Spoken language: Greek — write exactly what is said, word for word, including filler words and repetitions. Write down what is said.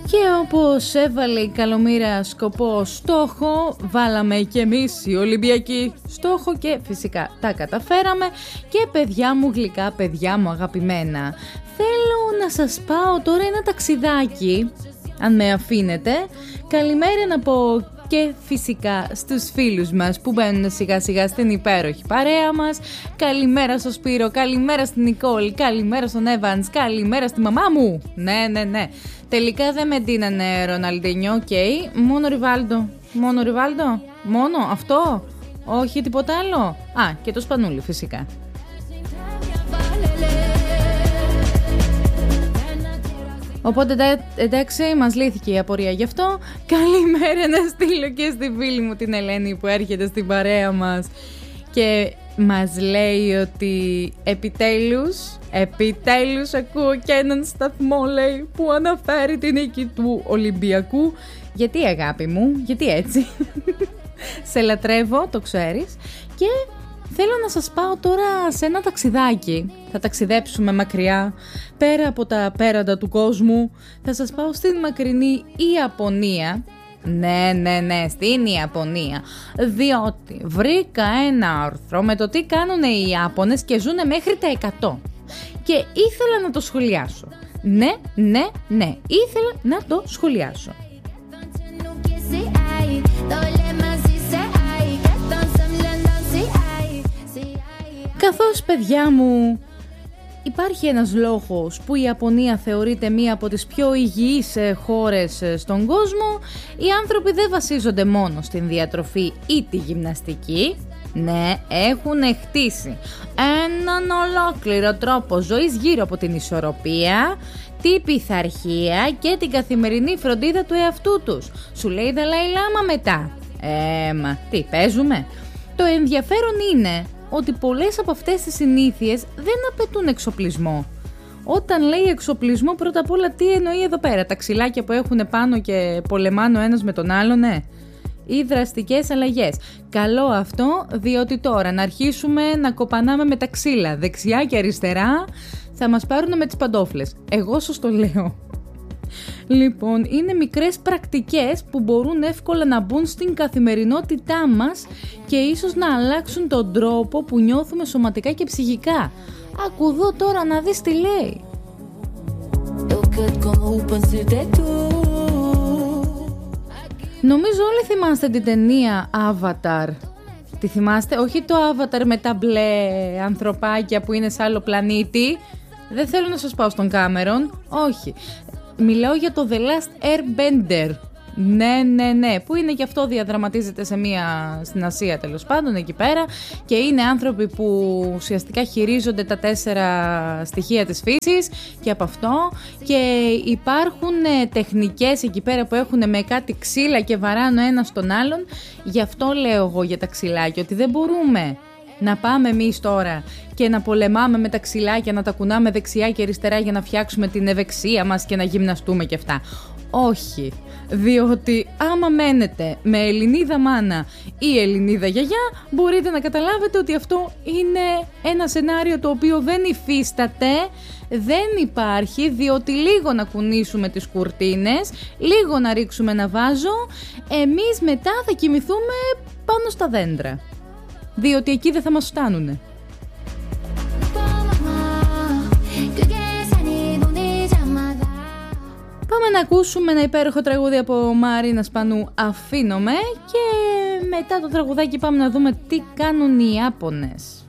Και όπως έβαλε η καλομήρα σκοπό στόχο, βάλαμε και εμείς οι Ολυμπιακοί στόχο και φυσικά τα καταφέραμε. Και παιδιά μου γλυκά, παιδιά μου αγαπημένα, θέλω να σας πάω τώρα ένα ταξιδάκι, αν με αφήνετε. Καλημέρα να πω και φυσικά στους φίλους μας που μπαίνουν σιγά σιγά στην υπέροχη παρέα μας. Καλημέρα στο Σπύρο, καλημέρα στην Νικόλ, καλημέρα στον Εύανς, καλημέρα στη μαμά μου. Ναι, ναι, ναι. Τελικά δεν με ντύνανε Ροναλντίνιο, οκ. Okay. Μόνο Ριβάλντο. Μόνο Ριβάλντο. Μόνο αυτό. Όχι τίποτα άλλο. Α, και το Σπανούλι φυσικά. Οπότε εντάξει, μας λύθηκε η απορία γι' αυτό. Καλημέρα να στείλω και στη φίλη μου την Ελένη που έρχεται στην παρέα μας και μας λέει ότι επιτέλους, επιτέλους ακούω και έναν σταθμό, λέει, που αναφέρει την νίκη του Ολυμπιακού. Γιατί αγάπη μου, γιατί έτσι? Σε λατρεύω, το ξέρεις. Και θέλω να σας πάω τώρα σε ένα ταξιδάκι. Θα ταξιδέψουμε μακριά, πέρα από τα πέραντα του κόσμου. Θα σας πάω στην μακρινή Ιαπωνία. Ναι, ναι, ναι, στην Ιαπωνία. Διότι βρήκα ένα άρθρο με το τι κάνουν οι Ιάπωνες και ζουν μέχρι τα εκατό. Και ήθελα να το σχολιάσω. Ναι, ναι, ναι, ήθελα να το σχολιάσω. Καθώς, παιδιά μου, υπάρχει ένας λόγος που η Ιαπωνία θεωρείται μία από τις πιο υγιείς χώρες στον κόσμο. Οι άνθρωποι δεν βασίζονται μόνο στην διατροφή ή τη γυμναστική. Ναι, έχουν χτίσει έναν ολόκληρο τρόπο ζωής γύρω από την ισορροπία, την πειθαρχία και την καθημερινή φροντίδα του εαυτού τους. Σου λέει Δαλάη Λάμα μετά. Ε, μα τι παίζουμε? Το ενδιαφέρον είναι ότι πολλές από αυτές τις συνήθειες δεν απαιτούν εξοπλισμό. Όταν λέει εξοπλισμό, πρώτα απ' όλα τι εννοεί εδώ πέρα? Τα ξυλάκια που έχουν πάνω και πολεμάνε ο ένας με τον άλλο, ναι. Ή δραστικές αλλαγές. Καλό αυτό, διότι τώρα να αρχίσουμε να κοπανάμε με τα ξύλα δεξιά και αριστερά, θα μας πάρουν με τις παντόφλες. Εγώ σας το λέω. Λοιπόν, είναι μικρές πρακτικές που μπορούν εύκολα να μπουν στην καθημερινότητά μας και ίσως να αλλάξουν τον τρόπο που νιώθουμε σωματικά και ψυχικά. Άκου εδώ τώρα να δεις τι λέει. Νομίζω όλοι θυμάστε την ταινία Avatar. Τη θυμάστε? Όχι το Avatar με τα μπλε ανθρωπάκια που είναι σε άλλο πλανήτη. Δεν θέλω να σας πάω στον Κάμερον. Όχι. Μιλάω για το The Last Airbender. Ναι, ναι, ναι. Που είναι και αυτό, διαδραματίζεται σε μία, στην Ασία τέλος πάντων, εκεί πέρα. Και είναι άνθρωποι που ουσιαστικά χειρίζονται τα τέσσερα στοιχεία της φύσης και από αυτό. Και υπάρχουν τεχνικές εκεί πέρα που έχουν με κάτι ξύλα και βαράνε ο ένας τον άλλον. Γι' αυτό λέω εγώ για τα ξυλάκια, ότι δεν μπορούμε να πάμε εμείς τώρα και να πολεμάμε με τα ξυλάκια, να τα κουνάμε δεξιά και αριστερά για να φτιάξουμε την ευεξία μας και να γυμναστούμε και αυτά. Όχι, διότι άμα μένετε με Ελληνίδα μάνα ή Ελληνίδα γιαγιά, μπορείτε να καταλάβετε ότι αυτό είναι ένα σενάριο το οποίο δεν υφίσταται, δεν υπάρχει, διότι λίγο να κουνήσουμε τις κουρτίνες, λίγο να ρίξουμε ένα βάζο, εμείς μετά θα κοιμηθούμε πάνω στα δέντρα. Διότι εκεί δεν θα μας φτάνουνε. Πάμε να ακούσουμε ένα υπέροχο τραγούδι από Μαρίνα Σπανού, Αφήνομαι, και μετά το τραγουδάκι πάμε να δούμε τι κάνουν οι Ιάπωνες.